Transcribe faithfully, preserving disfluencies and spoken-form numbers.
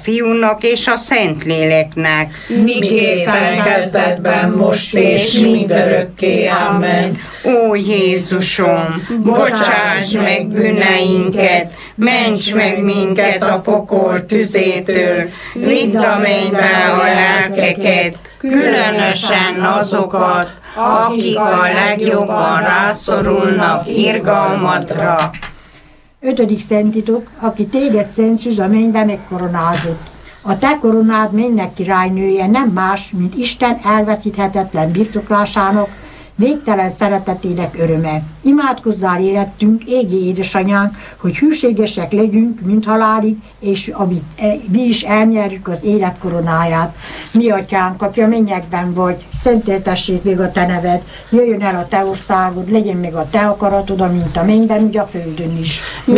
Fiúnak és a Szentléleknek, miképpen kezdetben, most és mindörökké. Amen. Ó Jézusom, bocsáss meg bűneinket, ments meg minket a pokol tüzétől, vidd a mennybe a lelkeket, különösen azokat, akik a legjobban rászorulnak irgalmadra. Ötödik szentitok, aki téged szent szűz a mennybe megkoronázott. A te koronád mennyek királynője nem más, mint Isten elveszíthetetlen birtoklásának, végtelen szeretetének öröme. Imádkozzál érettünk, égi édesanyánk, hogy hűségesek legyünk, mint halálig, és amit mi is elnyerjük az élet koronáját. Mi atyánk, aki a mennyekben vagy, szenteltessék még a te neved, jöjjön el a te országod, legyen meg a te akaratod, amint a mennyben, úgy a földön is.